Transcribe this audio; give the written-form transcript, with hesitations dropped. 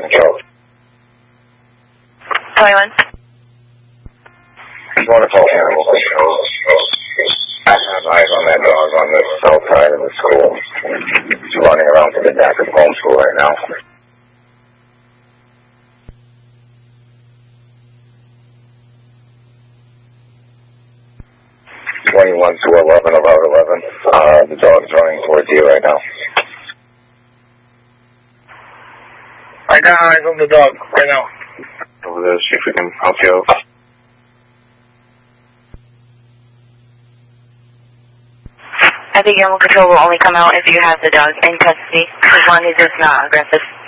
control. 21. Wonderful animal control. I have eyes on that dog on the south side of the school. He's running around to the back of home school right now. (21 to 11, about 11. The dog's running towards you right now. I got eyes on the dog right now. Over there, see if we can help you out. I think animal control will only come out if you have the dog in custody, as long as it's not aggressive.